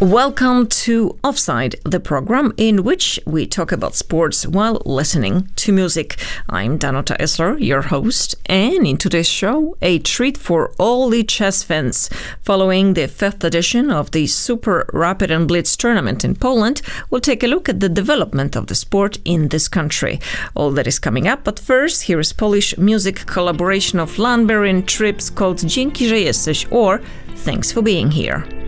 Welcome to Offside, the program in which we talk about sports while listening to music. I'm Danuta Esler, your host, and in today's show, a treat for all the chess fans. Following the 5th edition of the Super Rapid and Blitz tournament in Poland, we'll take a look at the development of the sport in this country. All that is coming up, but first, here is Polish music collaboration of Landberry and Trips called Dzięki, że jesteś, or Thanks for being here.